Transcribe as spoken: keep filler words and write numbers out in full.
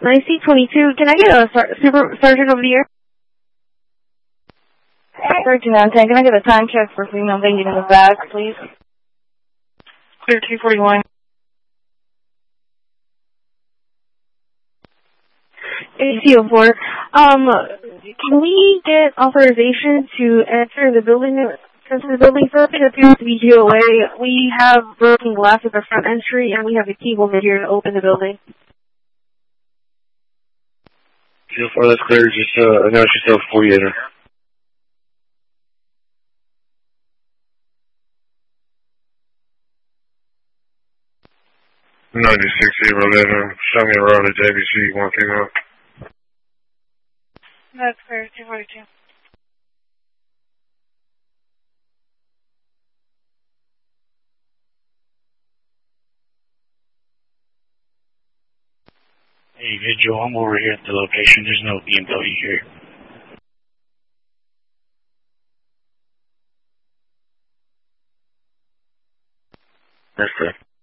I C twenty-two. Can I get a sar super sergeant over the air? thirteen on ten. Can I get a time check for female venue in the back, please? Clear two forty-one. A C oh four. Um, can we get authorization to enter the building? Since the building something appears to be G O A, we have broken glass at the front entry, and we have a key holder here to open the building. G O four, that's clear. Just uh, announce yourself before you enter. ninety-six zero eleven, show me around at J B C, one female. That's clear, two forty-two. Hey, Vigil, I'm over here at the location. There's no B M W here. That's correct.